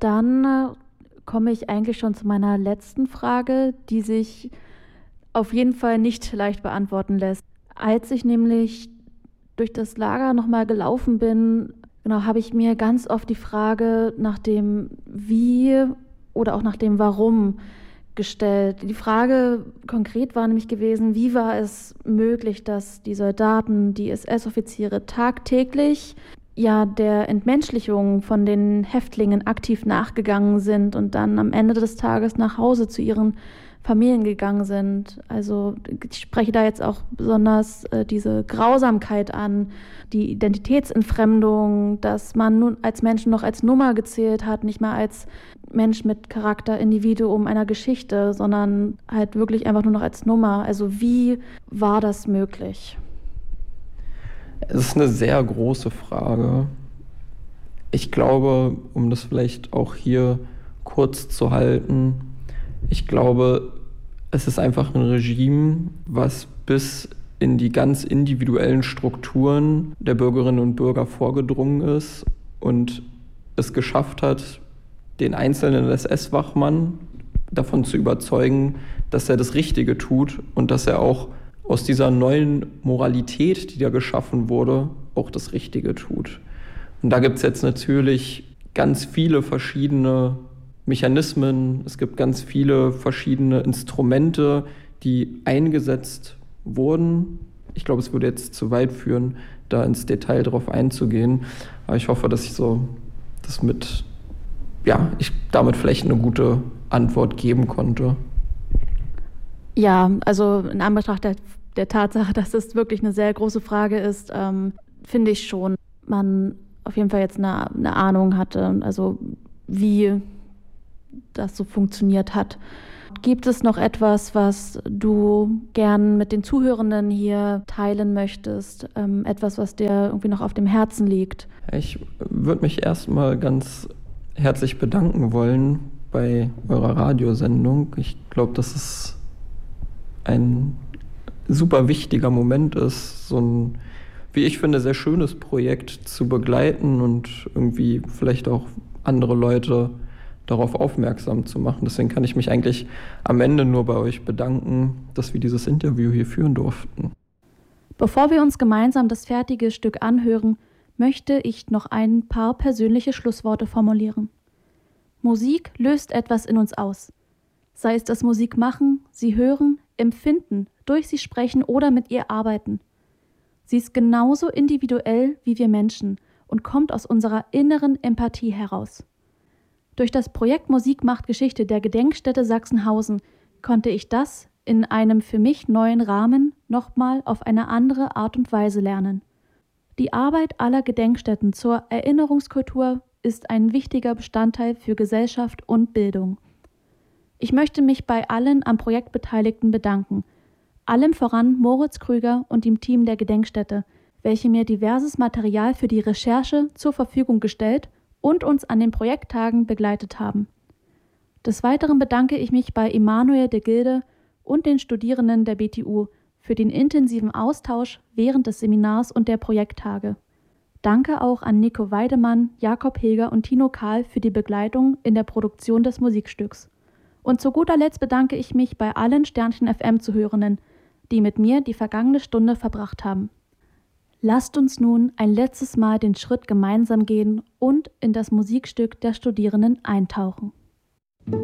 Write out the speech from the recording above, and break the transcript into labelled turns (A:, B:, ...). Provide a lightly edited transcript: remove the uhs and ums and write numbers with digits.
A: Dann komme ich eigentlich schon zu meiner letzten Frage, die sich auf jeden Fall nicht leicht beantworten lässt. Als ich nämlich durch das Lager nochmal gelaufen bin, genau, habe ich mir ganz oft die Frage nach dem Wie oder auch nach dem Warum gestellt. Die Frage konkret war nämlich gewesen, wie war es möglich, dass die Soldaten, die SS-Offiziere tagtäglich der Entmenschlichung von den Häftlingen aktiv nachgegangen sind und dann am Ende des Tages nach Hause zu ihren Familien gegangen sind. Also ich spreche da jetzt auch besonders diese Grausamkeit an, die Identitätsentfremdung, dass man nun als Menschen noch als Nummer gezählt hat, nicht mal als Mensch mit Charakter, Individuum einer Geschichte, sondern halt wirklich einfach nur noch als Nummer. Also wie war das möglich?
B: Es ist eine sehr große Frage. Ich glaube, um das vielleicht auch hier kurz zu halten, ich glaube, es ist einfach ein Regime, was bis in die ganz individuellen Strukturen der Bürgerinnen und Bürger vorgedrungen ist und es geschafft hat, den einzelnen SS-Wachmann davon zu überzeugen, dass er das Richtige tut und dass er auch aus dieser neuen Moralität, die da geschaffen wurde, auch das Richtige tut. Und da gibt es jetzt natürlich ganz viele verschiedene Mechanismen, es gibt ganz viele verschiedene Instrumente, die eingesetzt wurden. Ich glaube, es würde jetzt zu weit führen, da ins Detail drauf einzugehen. Aber ich hoffe, dass ich ich damit vielleicht eine gute Antwort geben konnte.
A: Ja, also in Anbetracht der Tatsache, dass es wirklich eine sehr große Frage ist, finde ich schon, man auf jeden Fall jetzt eine Ahnung hatte, also wie das so funktioniert hat. Gibt es noch etwas, was du gern mit den Zuhörenden hier teilen möchtest? Etwas, was dir irgendwie noch auf dem Herzen liegt?
B: Ich würde mich erstmal ganz herzlich bedanken wollen bei eurer Radiosendung. Ich glaube, dass es ein super wichtiger Moment ist, so ein, wie ich finde, sehr schönes Projekt zu begleiten und irgendwie vielleicht auch andere Leute darauf aufmerksam zu machen. Deswegen kann ich mich eigentlich am Ende nur bei euch bedanken, dass wir dieses Interview hier führen durften.
A: Bevor wir uns gemeinsam das fertige Stück anhören, möchte ich noch ein paar persönliche Schlussworte formulieren. Musik löst etwas in uns aus. Sei es das Musik machen, sie hören, empfinden, durch sie sprechen oder mit ihr arbeiten. Sie ist genauso individuell wie wir Menschen und kommt aus unserer inneren Empathie heraus. Durch das Projekt Musik macht Geschichte der Gedenkstätte Sachsenhausen konnte ich das in einem für mich neuen Rahmen nochmal auf eine andere Art und Weise lernen. Die Arbeit aller Gedenkstätten zur Erinnerungskultur ist ein wichtiger Bestandteil für Gesellschaft und Bildung. Ich möchte mich bei allen am Projekt Beteiligten bedanken, allem voran Moritz Krüger und dem Team der Gedenkstätte, welche mir diverses Material für die Recherche zur Verfügung gestellt und uns an den Projekttagen begleitet haben. Des Weiteren bedanke ich mich bei Emanuel de Gilde und den Studierenden der BTU für den intensiven Austausch während des Seminars und der Projekttage. Danke auch an Nico Weidemann, Jakob Hilger und Tino Kahl für die Begleitung in der Produktion des Musikstücks. Und zu guter Letzt bedanke ich mich bei allen Sternchen FM-Zuhörenden, die mit mir die vergangene Stunde verbracht haben. Lasst uns nun ein letztes Mal den Schritt gemeinsam gehen und in das Musikstück der Studierenden eintauchen.